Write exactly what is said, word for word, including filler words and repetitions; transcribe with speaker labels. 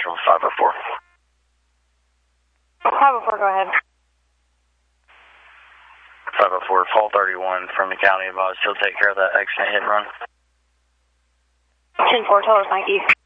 Speaker 1: Marshall five oh four.
Speaker 2: five oh four, go ahead.
Speaker 1: five oh four, Fall thirty-one from the county advised he'll take care of that accident hit and run.
Speaker 2: ten four, tell us, thank you.